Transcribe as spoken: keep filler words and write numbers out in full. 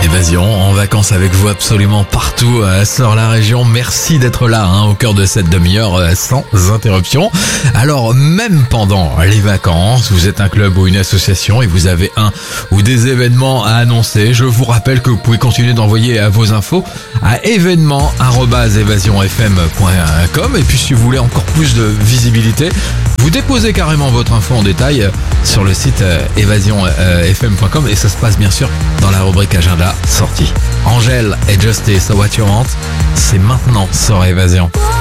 Évasion, en vacances avec vous absolument partout euh, sur la région. Merci d'être là hein, au cœur de cette demi-heure euh, sans interruption. Alors même pendant les vacances, vous êtes un club ou une association et vous avez un ou des événements à annoncer. Je vous rappelle que vous pouvez continuer d'envoyer euh, vos infos à événements arobase évasion f m point com et puis si vous voulez encore plus de visibilité, vous déposez carrément votre info en détail euh, sur le site euh, évasion f m point com et ça se passe bien sûr dans la rubrique agenda sortie. Angèle et Justice, What You Want, c'est maintenant sur Évasion.